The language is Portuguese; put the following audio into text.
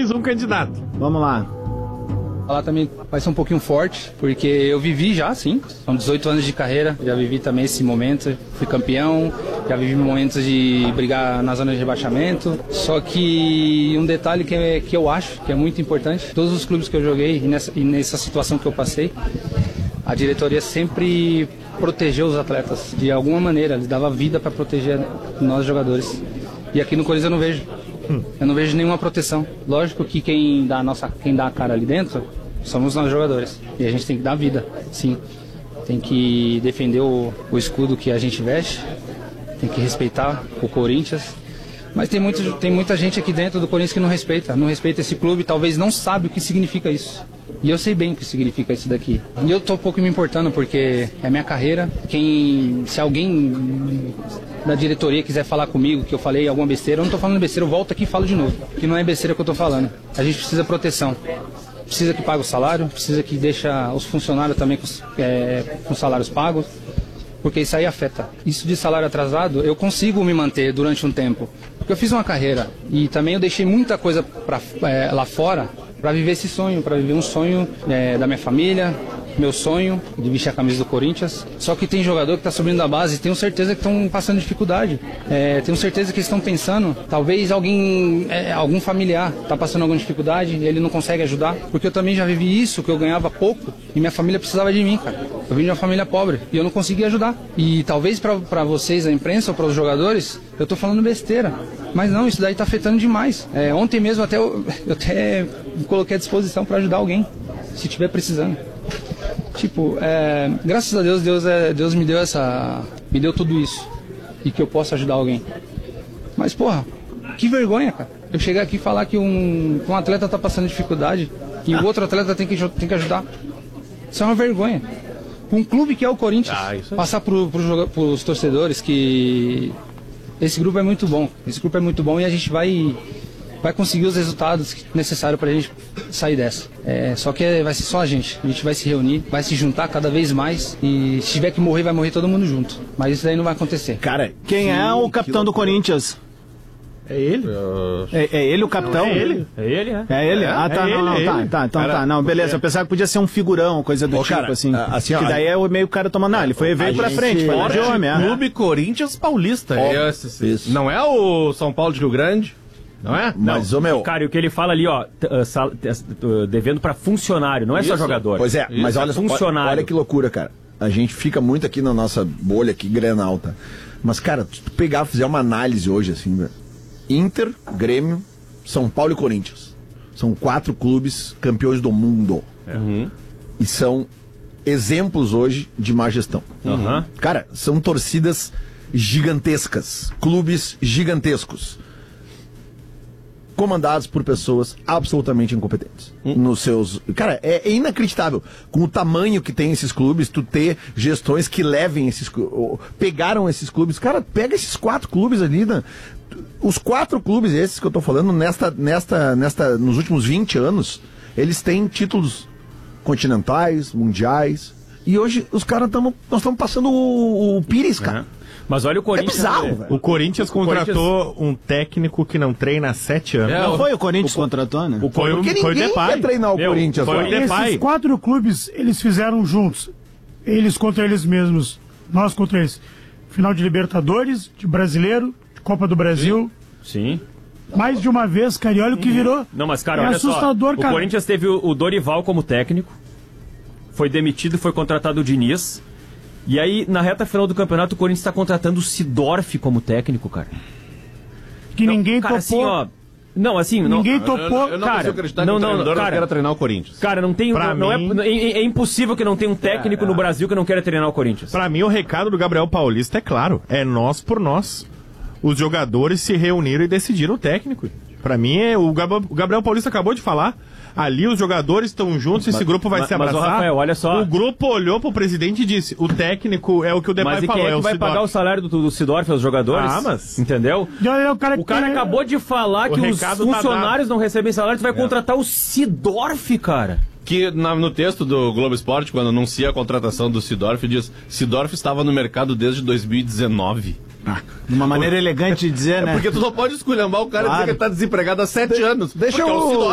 mais um candidato. Vamos lá. Lá também vai ser um pouquinho forte, porque eu vivi já, sim, são 18 anos de carreira, já vivi também esse momento, fui campeão, já vivi momentos de brigar na zona de rebaixamento, só que um detalhe que eu acho que é muito importante, todos os clubes que eu joguei e nessa situação que eu passei, a diretoria sempre protegeu os atletas, de alguma maneira, eles davam vida para proteger nós jogadores, e aqui no Corinthians eu não vejo. Eu não vejo nenhuma proteção. Lógico que quem dá a cara ali dentro somos nós jogadores. E a gente tem que dar vida, sim. Tem que defender o escudo que a gente veste. Tem que respeitar o Corinthians. Mas tem muita gente aqui dentro do Corinthians que não respeita esse clube, talvez não sabe o que significa isso. E eu sei bem o que significa isso daqui. E eu tô um pouco me importando porque é minha carreira. Se alguém da diretoria quiser falar comigo que eu falei alguma besteira, eu não tô falando besteira, eu volto aqui e falo de novo. Que não é besteira que eu tô falando. A gente precisa de proteção. Precisa que pague o salário, precisa que deixa os funcionários também com salários pagos. Porque isso aí afeta. Isso de salário atrasado, eu consigo me manter durante um tempo. Porque eu fiz uma carreira e também eu deixei muita coisa lá fora para viver esse sonho, para viver um sonho da minha família, meu sonho de vestir a camisa do Corinthians. Só que tem jogador que está subindo da base e tenho certeza que estão passando dificuldade. Tenho certeza que eles estão pensando, talvez algum familiar está passando alguma dificuldade e ele não consegue ajudar. Porque eu também já vivi isso, que eu ganhava pouco e minha família precisava de mim, cara. Eu vim de uma família pobre e eu não conseguia ajudar. E talvez para vocês, a imprensa ou para os jogadores, eu estou falando besteira. Mas não, isso daí está afetando demais. Ontem mesmo eu até me coloquei à disposição para ajudar alguém, se estiver precisando. Graças a Deus, Deus me deu tudo isso e que eu possa ajudar alguém. Mas, porra, que vergonha, cara. Eu chegar aqui e falar que um atleta tá passando dificuldade e o outro atleta tem que ajudar. Isso é uma vergonha. Um clube que é o Corinthians, passar pros torcedores que esse grupo é muito bom. Esse grupo é muito bom e a gente vai conseguir os resultados necessários para a gente sair dessa. Só que vai ser só a gente vai se reunir, vai se juntar cada vez mais e se tiver que morrer, vai morrer todo mundo junto. Mas isso daí não vai acontecer. Cara, quem é o capitão do Corinthians? É ele? É ele o capitão? É ele? É ele? Não, beleza. Eu pensava que podia ser um figurão, coisa do tipo, assim. Que daí é o meio cara tomando. Ele veio pra frente, foi de homem. Clube Corinthians Paulista. Isso. Não é o São Paulo de Rio Grande? Não é? Mas, meu... Cara, e o que ele fala ali, devendo pra funcionário, não é só jogador. Pois é, mas olha, funcionário. Olha que loucura, cara. A gente fica muito aqui na nossa bolha aqui, Grenal, tá? Mas, cara, se tu pegar, fizer uma análise hoje, assim, velho. Inter, Grêmio, São Paulo e Corinthians. São 4 clubes campeões do mundo. E são exemplos hoje de má gestão. Cara, são torcidas gigantescas, clubes gigantescos, comandados por pessoas absolutamente incompetentes nos seus... Cara, é inacreditável. Com o tamanho que tem esses clubes, tu ter gestões que levem esses... Pegaram esses clubes. Cara, pega esses 4 clubes ali, né? Os 4 clubes esses que eu tô falando, nos últimos 20 anos, eles têm títulos continentais, mundiais. E hoje os caras nós estamos passando o Pires, cara. Mas olha o Corinthians. É bizarro, velho. O Corinthians contratou um técnico que não treina há 7 anos. Não foi o Corinthians que contratou, né? Porque ninguém quer treinar o Corinthians. Foi o Depay. Esses 4 clubes, eles fizeram juntos. Eles contra eles mesmos. Nós contra eles. Final de Libertadores, de Brasileiro, de Copa do Brasil. Sim. Mais de uma vez, cara, e olha o que virou. Não, mas, cara, olha assustador, só. cara. O Corinthians teve o Dorival como técnico. Foi demitido e foi contratado o Diniz. E aí, na reta final do campeonato, o Corinthians está contratando o Sidorf como técnico, cara. Que ninguém cara, topou. Assim, ó, não, assim... Ninguém topou. Eu não consigo acreditar que o treinador não queira treinar o Corinthians. Cara, não tem... É impossível que não tenha um técnico no Brasil que não queira treinar o Corinthians. Pra mim, o recado do Gabriel Paulista é claro. É nós por nós. Os jogadores se reuniram e decidiram o técnico. Pra mim, o Gabriel Paulista acabou de falar. Ali os jogadores estão juntos, esse grupo vai se abraçar. Mas, Rafael, olha só. O grupo olhou pro presidente e disse: o técnico é o que o Depay falou. Mas quem é que vai pagar o salário do Sidorf aos jogadores? Mas... Entendeu? O cara acabou de falar que os funcionários não recebem salário, tu vai contratar o Sidorf, cara. Que no texto do Globo Esporte, quando anuncia a contratação do Sidorf, diz: Sidorf estava no mercado desde 2019. Uma maneira elegante de dizer, né? Porque tu não pode esculhambar o cara e dizer que ele tá desempregado há 7 anos. Deixa eu...